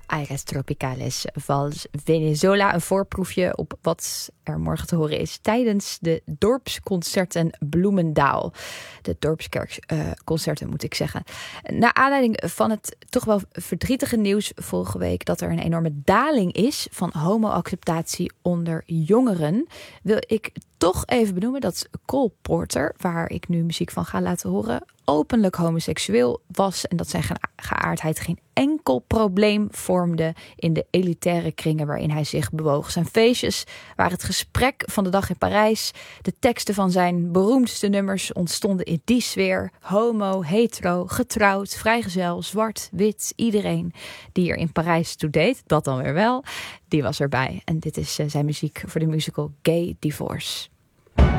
Aires Tropicales Vals Venezuela. Een voorproefje op wat er morgen te horen is tijdens de dorpsconcerten Bloemendaal. De dorpskerkconcerten moet ik zeggen. Naar aanleiding van het toch wel verdrietige nieuws vorige week dat er een enorme daling is van homoacceptatie onder jongeren, wil ik toch even benoemen dat Cole Porter, waar ik nu muziek van ga laten horen, openlijk homoseksueel was en dat zijn geaardheid geen enkel probleem vormde in de elitaire kringen waarin hij zich bewoog. Zijn feestjes waren het gesprek van de dag in Parijs. De teksten van zijn beroemdste nummers ontstonden in die sfeer. Homo, hetero, getrouwd, vrijgezel, zwart, wit, iedereen die er in Parijs toe deed, dat dan weer wel, die was erbij. En dit is zijn muziek voor de musical Gay Divorce.